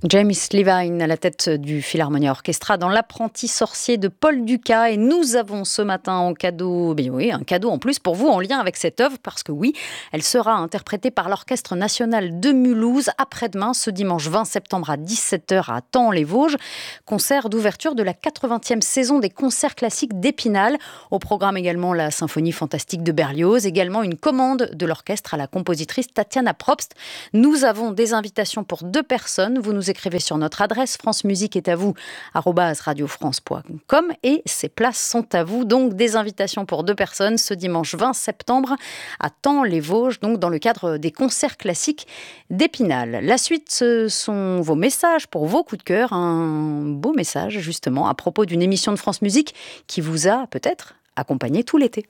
James Levine à la tête du Philharmonia Orchestra dans L'Apprenti sorcier de Paul Dukas. Et nous avons ce matin en cadeau, un cadeau en plus pour vous en lien avec cette œuvre, parce que oui, elle sera interprétée par l'Orchestre national de Mulhouse après-demain, ce dimanche 20 septembre à 17h à Thaon-les-Vosges. Concert d'ouverture de la 80e saison des concerts classiques d'Épinal. Au programme également la symphonie fantastique de Berlioz, également une commande de l'orchestre à la compositrice Tatiana Probst. Nous avons des invitations pour 2 personnes. Vous nous écrivez sur notre adresse francemusiqueestavou @radiofrance.com et ces places sont à vous. Donc des invitations pour 2 personnes ce dimanche 20 septembre à Thaon-les-Vosges, donc dans le cadre des concerts classiques d'Épinal. La suite, ce sont vos messages pour vos coups de cœur. Un beau message justement à propos d'une émission de France Musique qui vous a peut-être accompagné tout l'été.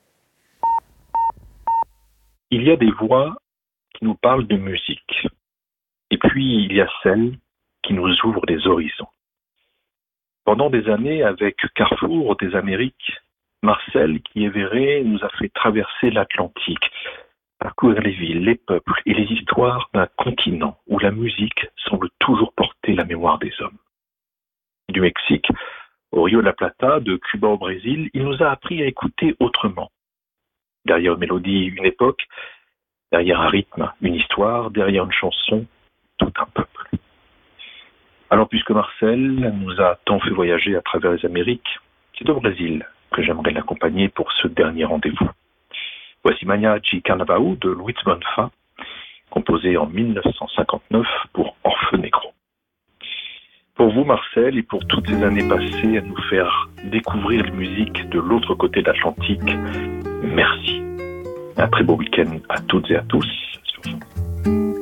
Il y a des voix qui nous parlent de musique. Et puis, il y a celles qui nous ouvrent des horizons. Pendant des années, avec Carrefour des Amériques, Marcel Qui-Évéré nous a fait traverser l'Atlantique, parcourir les villes, les peuples et les histoires d'un continent où la musique semble toujours porter la mémoire des hommes. Du Mexique au Rio de la Plata, de Cuba au Brésil, il nous a appris à écouter autrement. Derrière une mélodie, une époque, derrière un rythme, une histoire, derrière une chanson, tout un peuple. Alors, puisque Marcel nous a tant fait voyager à travers les Amériques, c'est au Brésil que j'aimerais l'accompagner pour ce dernier rendez-vous. Voici Maniaci Carnaval de Luis Bonfa, composé en 1959 pour Orfe Negro. Pour vous, Marcel, et pour toutes ces années passées à nous faire découvrir les musiques de l'autre côté de l'Atlantique, merci. Un très beau week-end à toutes et à tous.